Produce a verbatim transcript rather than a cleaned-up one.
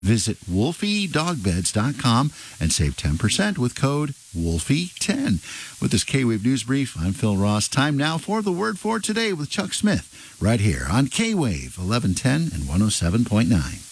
Visit wolfie dog beds dot com and save ten percent with code wolfie ten. With this K-Wave News Brief, I'm Phil Ross. Time now for the Word for Today with Chuck Smith, right here on K-Wave eleven ten and one oh seven point nine.